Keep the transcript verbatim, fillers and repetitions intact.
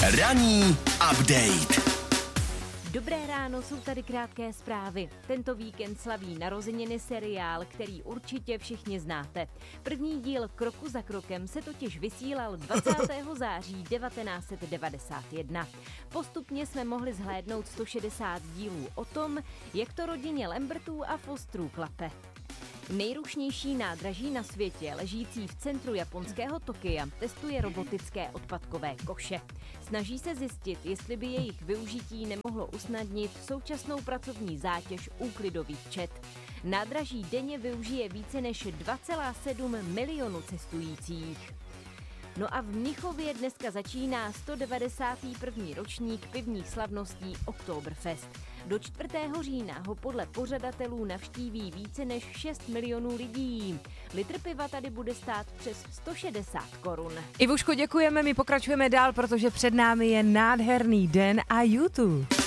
Ranní update. Dobré ráno, jsou tady krátké zprávy. Tento víkend slaví narozeniny seriál, který určitě všichni znáte. První díl Kroku za krokem se totiž vysílal dvacátého září devatenáct set devadesát jedna. Postupně jsme mohli zhlédnout sto šedesát dílů o tom, jak to rodině Lambertů a Fosterů klape. Nejrušnější nádraží na světě, ležící v centru japonského Tokia, testuje robotické odpadkové koše. Snaží se zjistit, jestli by jejich využití nemohlo usnadnit současnou pracovní zátěž úklidových čet. Nádraží denně využije více než dva celá sedm milionu cestujících. No a v Mnichově dneska začíná sto devadesátý první ročník pivních slavností Oktoberfest. Do čtvrtého října ho podle pořadatelů navštíví více než šest milionů lidí. Litr piva tady bude stát přes sto šedesát korun. Ivuško, děkujeme, my pokračujeme dál, protože před námi je nádherný den a YouTube.